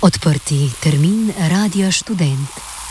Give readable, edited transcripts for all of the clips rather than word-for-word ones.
Odprti termin Radia Študent.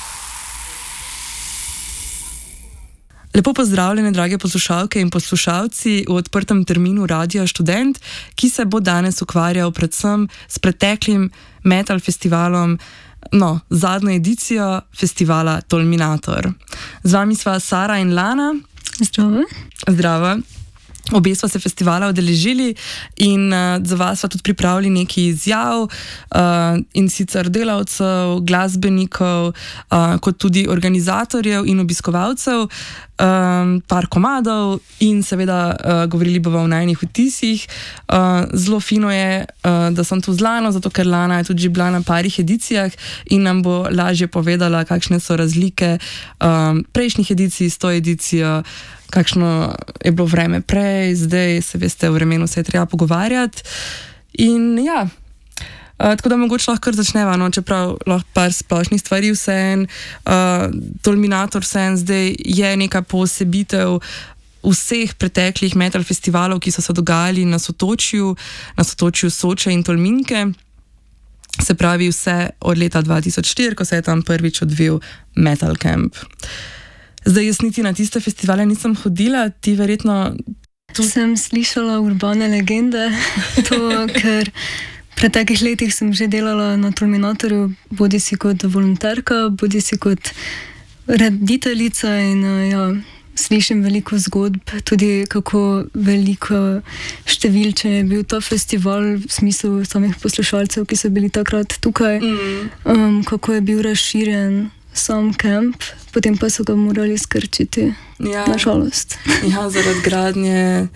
Lepo pozdravljene, drage poslušalke in poslušalci, v odprtem terminu Radia Študent, ki se bo danes ukvarjal predvsem s preteklim metal festivalom, zadnjo edicijo festivala Tolminator. Z vami sva Sara in Lana. Zdravo. Zdravo. Obe sva se festivala udeležili in za vas sva tudi pripravili nekaj izjav in sicer delavcev, glasbenikov, kot tudi organizatorjev in obiskovalcev, par komadov in seveda govorili bomo o najnih vtisih. Zelo fino je, da sem tu z Lano, zato ker Lana je tudi že bila na parih edicijah in nam bo lažje povedala, kakšne so razlike prejšnjih edicij s to edicijo, kakšno je bilo vreme prej, zdaj se veste, v vremenu se je treba pogovarjati. In ja, tako da mogoče lahko kar začneva, čeprav lahko par splošnih stvari vseeno. Tolminator vseeno zdaj je neka posebitev vseh preteklih metal festivalov, ki so se dogajali na Sotočju Soče in Tolminke. Se pravi vse od leta 2004, ko se je tam prvič odvil Metal Camp. Zdaj jaz niti na tiste festivale nisem hodila, ti verjetno... Sem slišala urbane legende, ker v preteklih letih sem že delala na Tolminatorju, bodi si kot volonterka, bodi si kot rediteljica in slišim veliko zgodb, tudi kako veliko številčen je bil ta festival v smislu samih poslušalcev, ki so bili takrat tukaj, kako je bil razširjen sam kamp, potem pa so ga morali skrčiti, nažalost. Ja, zaradi gradnje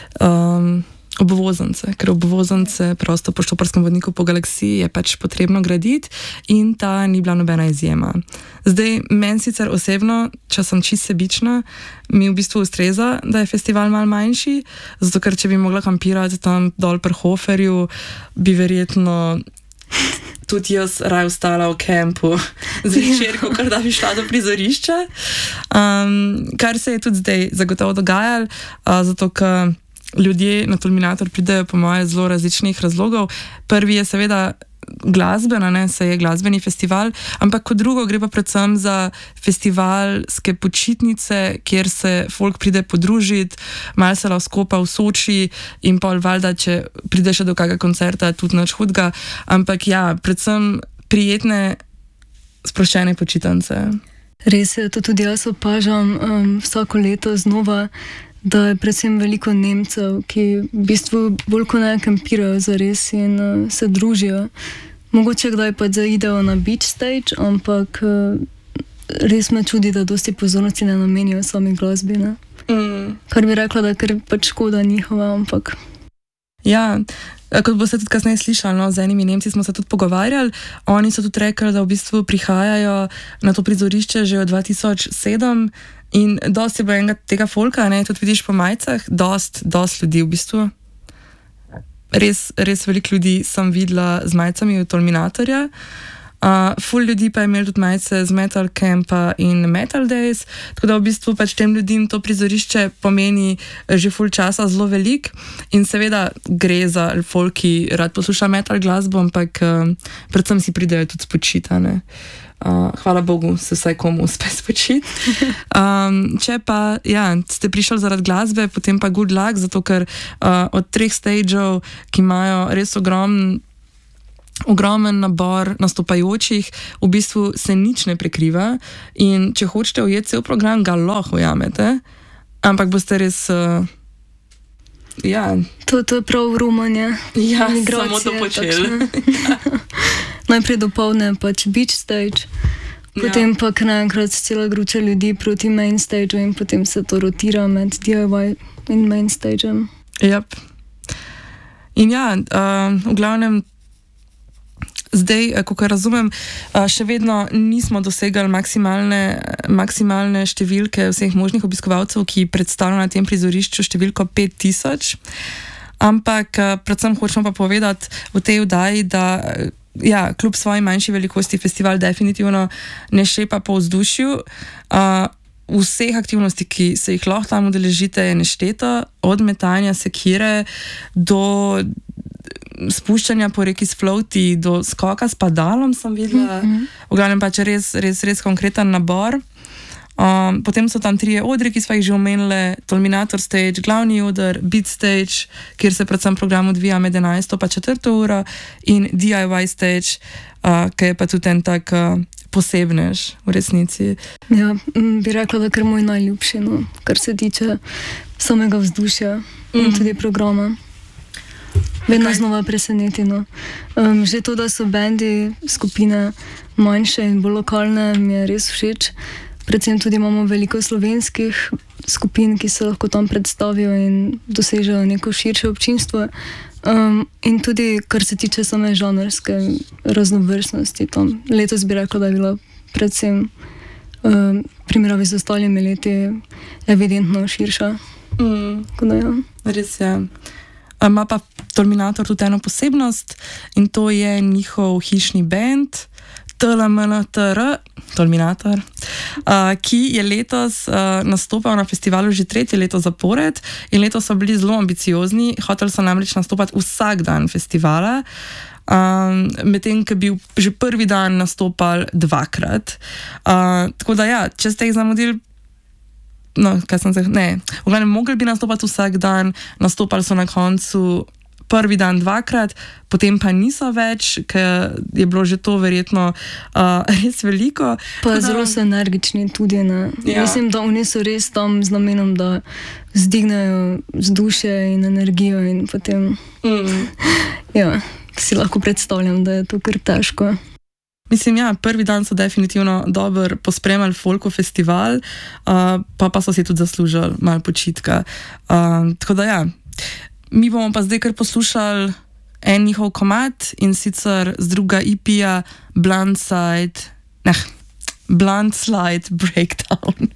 obvoznice, ker obvoznice prosto po štoparskem vodniku po galaksiji je pač potrebno graditi in ta ni bila nobena izjema. Zdaj, meni sicer osebno, če sem čisto sebična, mi v bistvu ustreza, da je festival malo manjši, zato ker če bi mogla kampirati tam dol pri Hoferju, bi verjetno tudi jaz raj ostala v kampu zvečer, kar da bi šla do prizorišča. Kar se je tudi zdaj zagotovo dogajalo, zato ker ljudje na Tolminator pridejo po moje zelo različnih razlogov. Prvi je seveda glasbena, se je glasbeni festival, ampak kot drugo gre pa predvsem za festivalske počitnice, kjer se folk pride podružiti, malo se lahko skopa v Soči in pol valjda, če pride še do kakega koncerta, tudi nič hudega, ampak ja, predvsem prijetne, sproščene počitnice. Res je, to tudi jaz opažam vsako leto znova, da je predvsem veliko Nemcev, ki v bistvu bolj kot ne kampirajo zares in se družijo. Mogoče kdaj pa zaidejo na beach stage, ampak res me čudi, da dosti pozornosti ne namenijo sami glasbi. Kar bi rekla, da je kar pač škoda njihova, ampak... Ja, kot boste tudi kasneje slišali, z enimi Nemci smo se tudi pogovarjali, oni so tudi rekli, da v bistvu prihajajo na to prizorišče že od 2007 in dosti je bilo enega tega folka, tudi vidiš po majicah, dost ljudi v bistvu. Res veliko ljudi sem videla z majicami v Tolminatorja. Ful ljudi pa je imel tudi majice z Metal Campa in Metal Days, tako da v bistvu pač tem ljudem to prizorišče pomeni že ful časa zelo velik in seveda gre za folk, ki rad posluša metal glasbo, ampak predvsem si pridejo tudi spočitane. Hvala Bogu, se vsaj komu uspe spočiti. Če pa ste prišli zaradi glasbe, potem pa good luck, zato ker od 3 stageov, ki imajo res ogromen nabor nastopajočih, v bistvu se nič ne prekriva in če hočete ujeti cel program, ga lahko ujamete, ampak boste res... To je prav romanje. Ja, samo to počeli. Najprej dopoldne pač beach stage, potem pa naenkrat cela gruča ljudi proti main stageu in potem se to rotira med DIY in main stageem. Yep. In v glavnem zdaj, kako razumem, še vedno nismo dosegali maksimalne številke vseh možnih obiskovalcev, ki predstavljajo na tem prizorišču številko 5000, ampak predvsem hočemo pa povedati v tej oddaji, da kljub svoji manjši velikosti festival definitivno ne šepa po vzdušju. Vseh aktivnosti, ki se jih lahko tam udeležite, je nešteto, od metanja sekire do spuščanja po reki s floti do skoka s padalom sem videla. V glavnem pač res konkreten nabor. Potem so tam 3 odri, ki smo jih že omenili, Tolminator stage, glavni oder, beat stage, kjer se predvsem program odvija med 11 pa 4 uro, in DIY stage, ki je pa tudi en tak posebnež v resnici. Ja, bi rekla, da je kar moj najljubši, no, kar se tiče samega vzdušja in tudi programa. Vedno znova preseneti. No. Že to, da so bendi, skupine manjše in bolj lokalne, mi je res všeč. Predvsem tudi imamo veliko slovenskih skupin, ki se lahko tam predstavijo in dosežejo neko širše občinstvo. In tudi, kar se tiče same žanrske raznovrstnosti, tam letos bi rekla, da je bila predvsem primerjavi z ostalimi leti evidentno širša. Ja. Res je. Ima pa Tolminator tudi eno posebnost in to je njihov hišni band TLMNTR, Tolminator, ki je letos nastopal na festivalu že 3. leto zapored in letos so bili zelo ambiciozni, hoteli so namreč nastopati vsak dan festivala, medtem ko bi že prvi dan nastopali 2-krat. Tako da ja, če ste jih zamudili, v glavnem mogli bi nastopati vsak dan, nastopali so na koncu prvi dan 2-krat, potem pa niso več, ker je bilo že to verjetno res veliko. Pa zelo so energični tudi. Ja. Mislim, da oni so res tam z namenom, da zdignejo vzdušje in energijo in potem ja, si lahko predstavljam, da je to kar težko. Mislim, ja, prvi dan so definitivno dobro pospremali Folko festival, pa so si tudi zaslužili malo počitka. Tako da ja, mi bomo pa zdaj kar poslušali en njihov komad in sicer z druga EP-ja Blunt Slide Breakdown.